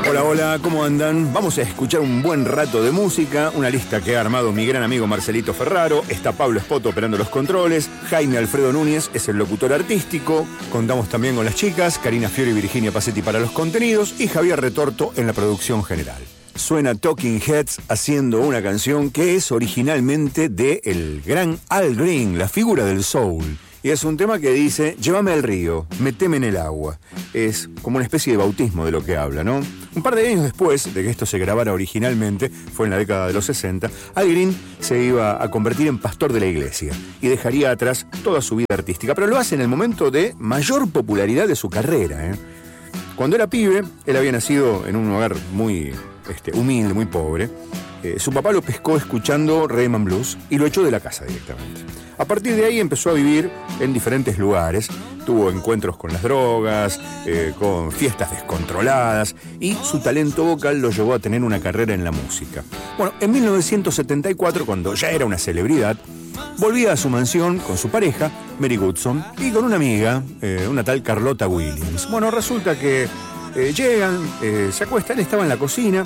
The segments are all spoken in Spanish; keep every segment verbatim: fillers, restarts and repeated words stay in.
Hola, hola, ¿cómo andan? Vamos a escuchar un buen rato de música, una lista que ha armado mi gran amigo Marcelito Ferraro. Está Pablo Espoto operando los controles, Jaime Alfredo Núñez es el locutor artístico, contamos también con las chicas, Karina Fiori y Virginia Pacetti para los contenidos y Javier Retorto en la producción general. Suena Talking Heads haciendo una canción que es originalmente de el gran Al Green, la figura del soul. Y es un tema que dice, llévame al río, meteme en el agua. Es como una especie de bautismo de lo que habla, ¿no? Un par de años después de que esto se grabara originalmente, fue en la década de los sesenta, Al Green se iba a convertir en pastor de la iglesia y dejaría atrás toda su vida artística. Pero lo hace en el momento de mayor popularidad de su carrera, ¿eh? Cuando era pibe, él había nacido en un hogar muy este, humilde, muy pobre. Eh, su papá lo pescó escuchando Rhythm and Blues y lo echó de la casa directamente. A partir de ahí empezó a vivir en diferentes lugares, tuvo encuentros con las drogas, eh, con fiestas descontroladas y su talento vocal lo llevó a tener una carrera en la música. Bueno, en mil novecientos setenta y cuatro, cuando ya era una celebridad, volvía a su mansión con su pareja, Mary Goodson, y con una amiga, eh, una tal Carlota Williams. Bueno, resulta que eh, llegan, eh, se acuestan, él estaba en la cocina,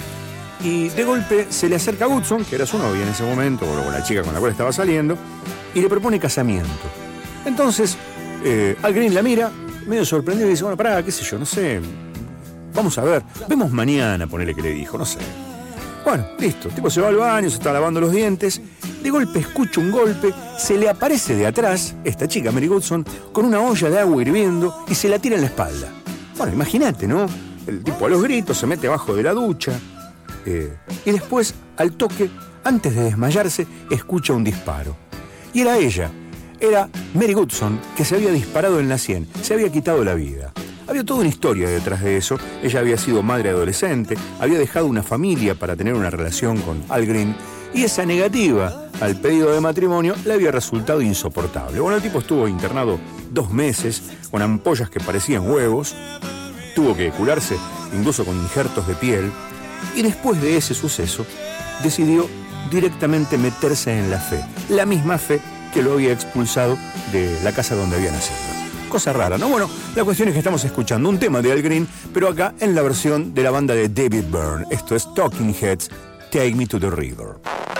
y de golpe se le acerca a Goodson, que era su novia en ese momento, o la chica con la cual estaba saliendo, y le propone casamiento. Entonces, eh, Al Green la mira, medio sorprendido, y dice, bueno, pará, qué sé yo, no sé, vamos a ver, vemos mañana, ponele que le dijo, no sé. Bueno, listo, el tipo se va al baño, se está lavando los dientes, de golpe escucha un golpe, se le aparece de atrás, esta chica, Mary Goodson, con una olla de agua hirviendo, y se la tira en la espalda. Bueno, imagínate, ¿no? El tipo a los gritos se mete abajo de la ducha, eh, y después, al toque, antes de desmayarse, escucha un disparo. Y era ella, era Mary Goodson, que se había disparado en la sien, se había quitado la vida. Había toda una historia detrás de eso. Ella había sido madre adolescente, había dejado una familia para tener una relación con Al Green, y esa negativa al pedido de matrimonio le había resultado insoportable. Bueno, el tipo estuvo internado dos meses, con ampollas que parecían huevos, tuvo que curarse incluso con injertos de piel, y después de ese suceso, decidió directamente meterse en la fe, la misma fe que lo había expulsado de la casa donde había nacido. Cosa rara, ¿no? Bueno, la cuestión es que estamos escuchando un tema de Al Green, pero acá en la versión de la banda de David Byrne. Esto es Talking Heads, Take Me to the River.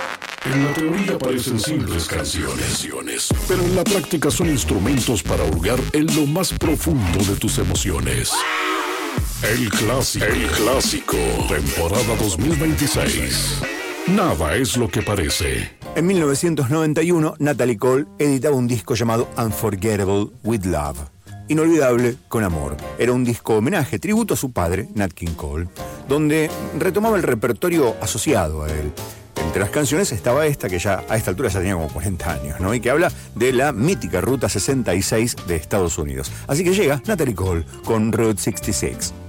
En la teoría parecen simples canciones, pero en la práctica son instrumentos para hurgar en lo más profundo de tus emociones. El clásico, el clásico, temporada dos mil veintiséis. Nada es lo que parece. En mil novecientos noventa y uno, Natalie Cole editaba un disco llamado Unforgettable with Love, inolvidable con amor. Era un disco homenaje, tributo a su padre, Nat King Cole, donde retomaba el repertorio asociado a él. Entre las canciones estaba esta, que ya a esta altura ya tenía como cuarenta años, ¿no? Y que habla de la mítica Ruta sesenta y seis de Estados Unidos. Así que llega Natalie Cole con Route sesenta y seis.